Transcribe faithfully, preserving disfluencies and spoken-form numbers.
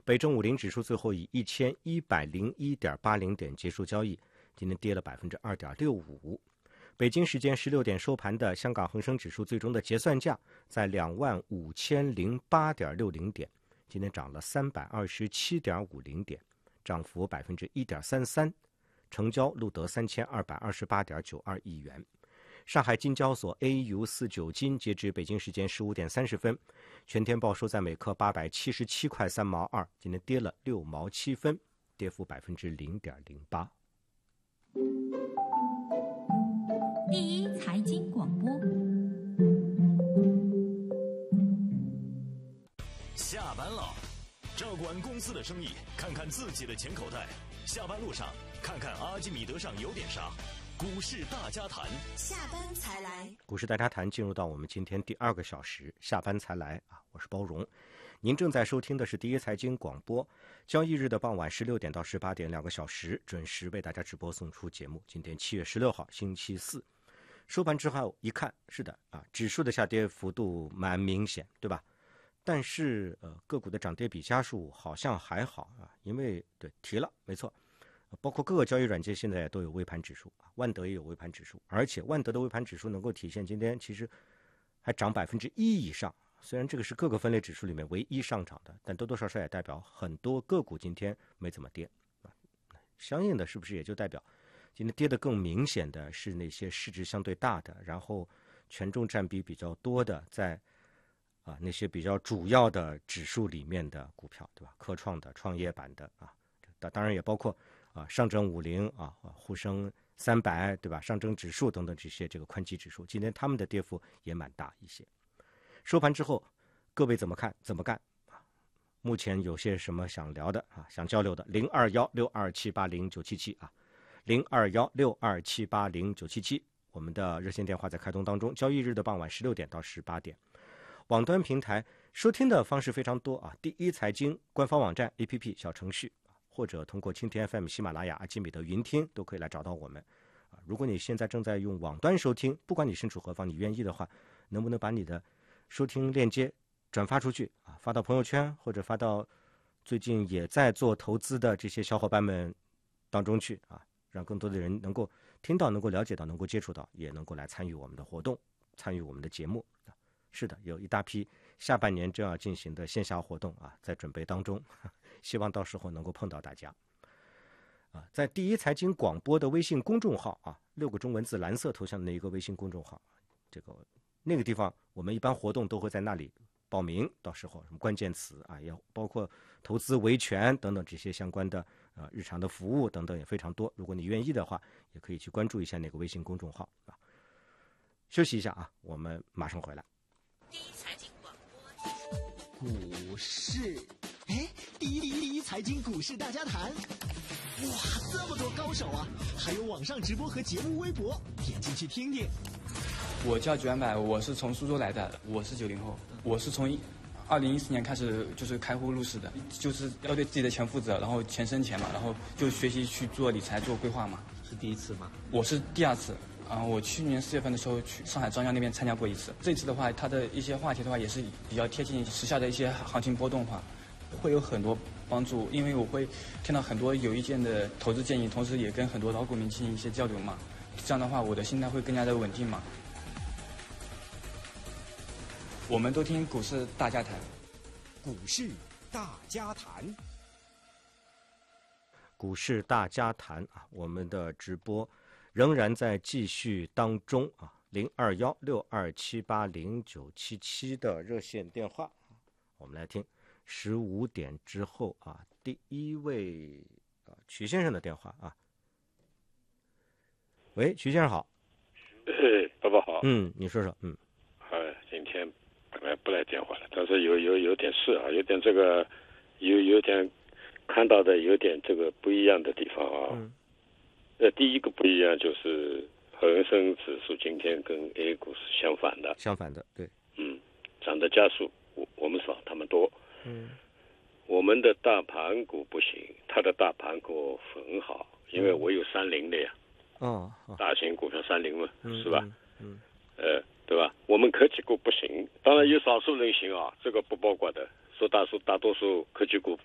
北证五零指数最后以一千一百零一点八零点结束交易，今天跌了百分之二点六五。北京时间十六点收盘的香港恒生指数最终的结算价在两万五千零八点六零点，今天涨了三百二十七点五零点，涨幅百分之一点三三，成交录得三千二百二十八点九二亿元。上海金交所 A U 四九金截至北京时间十五点三十分，全天报收在每克八百七十七块三毛二，今天跌了六毛七分，跌幅百分之零点零八。 第一财经广播， 下班了，照管公司的生意，看看自己的钱口袋。下班路上，看看阿基米德上有点啥。股市大家谈， 下班才来。 股市大家谈进入到我们今天第二个小时，下班才来啊！我是包荣。您正在收听的是第一财经广播，交易日的傍晚十六点到十八点两个小时，准时为大家直播送出节目。今天七月十六号，星期四，收盘之后一看，是的啊，指数的下跌幅度蛮明显，对吧？但是呃，个股的涨跌比家数好像还好啊，因为对提了，没错。包括各个交易软件现在都有微盘指数，万德也有微盘指数，而且万德的微盘指数能够体现今天其实还涨百分之一以上。虽然这个是各个分类指数里面唯一上涨的，但多多少少也代表很多个股今天没怎么跌。相应的是不是也就代表今天跌得更明显的是那些市值相对大的，然后权重占比比较多的，在啊那些比较主要的指数里面的股票，对吧？科创的、创业板的啊，当然也包括。啊，上证五零啊，沪深三百，对吧？上证指数等等这些这个宽基指数，今天他们的跌幅也蛮大一些。收盘之后，各位怎么看？怎么干？啊，目前有些什么想聊的啊？想交流的，零二幺六二七八零九七七啊，零二幺六二七八零九七七，我们的热线电话在开通当中。交易日的傍晚十六点到十八点，网端平台收听的方式非常多啊。第一财经官方网站 A P P 小程序。或者通过蜻蜓 F M、喜马拉雅、阿基米德云听都可以来找到我们。啊，如果你现在正在用网端收听，不管你身处何方，你愿意的话，能不能把你的收听链接转发出去啊？发到朋友圈，或者发到最近也在做投资的这些小伙伴们当中去啊，让更多的人能够听到、能够了解到、能够接触到，也能够来参与我们的活动，参与我们的节目。啊，是的，有一大批下半年正要进行的线下活动啊，在准备当中。希望到时候能够碰到大家，啊，在第一财经广播的微信公众号啊，六个中文字蓝色头像的那一个微信公众号，这个那个地方我们一般活动都会在那里报名，到时候什么关键词啊，也包括投资维权等等这些相关的呃日常的服务等等也非常多。如果你愿意的话，也可以去关注一下那个微信公众号啊。休息一下啊，我们马上回来。 第一财经广播，股市。哎，第一第一第一财经股市大家谈，哇，这么多高手啊！还有网上直播和节目微博，点进去听听。 我叫九万百，我是从苏州来的，我是九零后，我是从二零一四年开始就是开户入市的，就是要对自己的钱负责，然后钱生钱嘛，然后就学习去做理财、做规划嘛。 是第一次吗？ 我是第二次。啊、呃，我去年四月份的时候去上海张江那边参加过一次。这次的话，它的一些话题的话也是比较贴近时下的一些行情波动化。会有很多帮助，因为我会听到很多有意见的投资建议，同时也跟很多老股民进行一些交流嘛。这样的话，我的心态会更加的稳定嘛。我们都听股市大家谈， 股市大家谈， 股市大家谈啊，我们的直播仍然在继续当中啊。零二幺六二七八零九七七的热线电话，我们来听。十五点之后啊，第一位啊，曲先生的电话啊。喂，曲先生好。 哎，爸爸好。 嗯，你说说，嗯。 哎，今天本来不来电话了，但是有有有点事啊，有点这个，有有点看到的有点这个不一样的地方啊。嗯。呃，第一个不一样就是恒生指数今天跟 A 股是相反的。 相反的，对。 嗯，涨的家数我我们少，他们多。 嗯， 我们的大盘股不行，它的大盘股很好，因为我有三零的呀。 哦， 大型股票三零嘛， 嗯、 是吧？ 嗯， 呃，对吧？我们科技股不行，当然有少数人行啊，这个不包括的。说大数大多数科技股